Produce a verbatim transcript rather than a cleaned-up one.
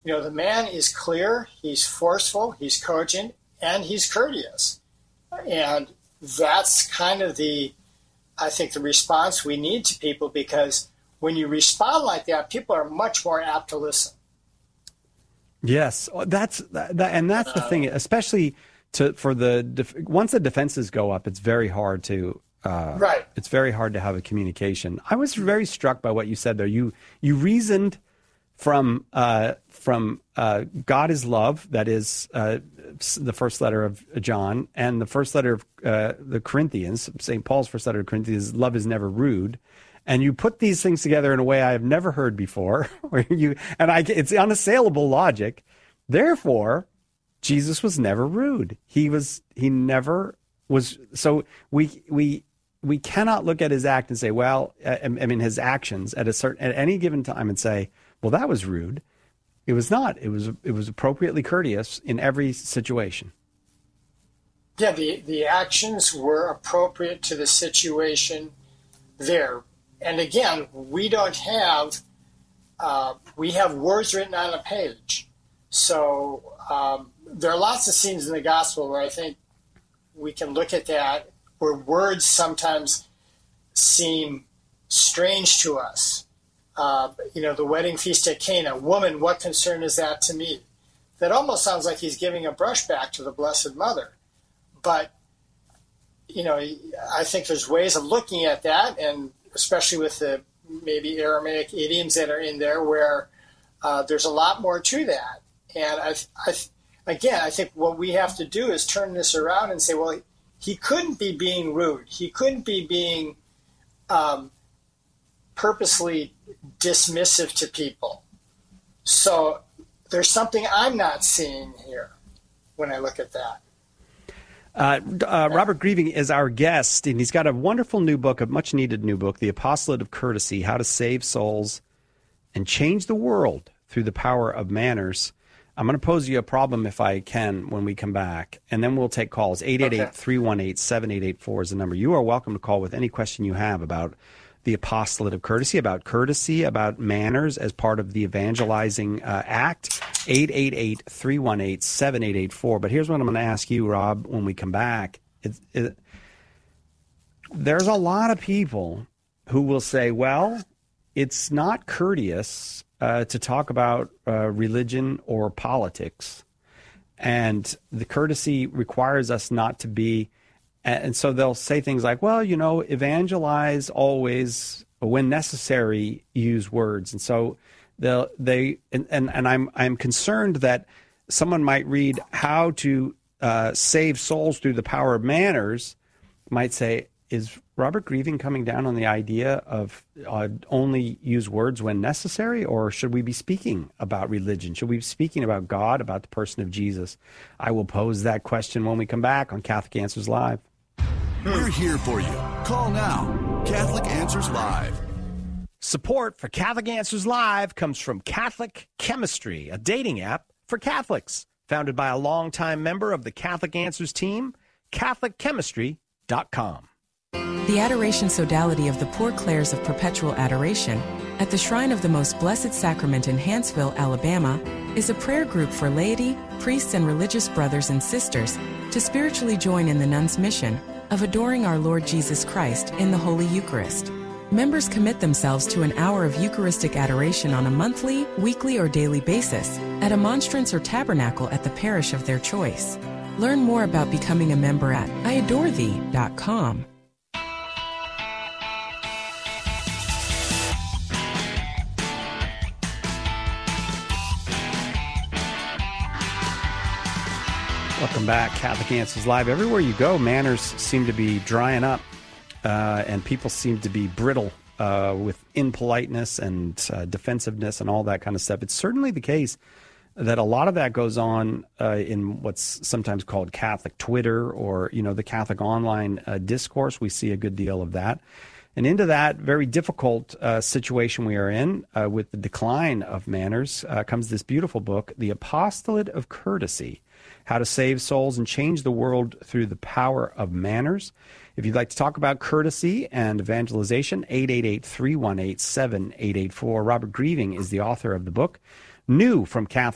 You know, the man is clear, he's forceful, he's cogent, and he's courteous. And that's kind of the, I think, the response we need to people, because when you respond like that, people are much more apt to listen. Yes, that's that, and that's the thing, especially to for the def, once the defenses go up, it's very hard to uh, right. It's very hard to have a communication. I was very struck by what you said there. You you reasoned from uh, from uh, God is love, that is uh, the first letter of John, and the first letter of uh, the Corinthians, Saint Paul's first letter to Corinthians, love is never rude. And you put these things together in a way I have never heard before, where you and I, it's unassailable logic. Therefore, Jesus was never rude. He was, he never was. So we we we cannot look at his act and say, well, I, I mean, his actions at a certain at any given time and say, well, that was rude. It was not. It was it was appropriately courteous in every situation. Yeah, the the actions were appropriate to the situation there. And again, we don't have, uh, we have words written on a page. So um, there are lots of scenes in the gospel where I think we can look at that, where words sometimes seem strange to us. Uh, you know, the wedding feast at Cana, woman, what concern is that to me? That almost sounds like he's giving a brushback to the Blessed Mother. But, you know, I think there's ways of looking at that, and especially with the maybe Aramaic idioms that are in there, where uh, there's a lot more to that. And I, I, again, I think what we have to do is turn this around and say, well, he couldn't be being rude. He couldn't be being um, purposely dismissive to people. So there's something I'm not seeing here when I look at that. Uh, uh, Robert Grieving is our guest, and he's got a wonderful new book, a much-needed new book, The Apostolate of Courtesy, How to Save Souls and Change the World Through the Power of Manners. I'm going to pose you a problem, if I can, when we come back, and then we'll take calls. eight eight eight, three one eight, seven eight eight four is the number. You are welcome to call with any question you have about the Apostolate of Courtesy, about courtesy, about manners as part of the evangelizing uh, act. eight eight eight, three one eight, seven eight eight four. But here's what I'm going to ask you, Rob, when we come back. It, it, there's a lot of people who will say, well, it's not courteous uh, to talk about uh, religion or politics. And the courtesy requires us not to be. And so they'll say things like, well, you know, evangelize always, when necessary, use words. And so they'll, they and, and, and I'm I'm concerned that someone might read how to uh, save souls through the power of manners, might say, is Robert Grieving coming down on the idea of uh, only use words when necessary, or should we be speaking about religion? Should we be speaking about God, about the person of Jesus? I will pose that question when we come back on Catholic Answers Live. We're here for you. Call now. Catholic Answers Live. Support for Catholic Answers Live comes from Catholic Chemistry, a dating app for Catholics. Founded by a longtime member of the Catholic Answers team, Catholic Chemistry dot com. The Adoration Sodality of the Poor Clares of Perpetual Adoration at the Shrine of the Most Blessed Sacrament in Huntsville, Alabama, is a prayer group for laity, priests, and religious brothers and sisters to spiritually join in the nuns' mission of adoring our Lord Jesus Christ in the Holy Eucharist. Members commit themselves to an hour of Eucharistic adoration on a monthly, weekly, or daily basis at a monstrance or tabernacle at the parish of their choice. Learn more about becoming a member at I adore thee dot com. Welcome back, Catholic Answers Live. Everywhere you go, manners seem to be drying up, uh, and people seem to be brittle uh, with impoliteness and uh, defensiveness and all that kind of stuff. It's certainly the case that a lot of that goes on uh, in what's sometimes called Catholic Twitter, or, you know, the Catholic online uh, discourse. We see a good deal of that. And into that very difficult uh, situation we are in uh, with the decline of manners uh, comes this beautiful book, The Apostolate of Courtesy, How to Save Souls and Change the World Through the Power of Manners. If you'd like to talk about courtesy and evangelization, eight eight eight, three one eight, seven eight eight four. Robert Grieving is the author of the book. New from Catholic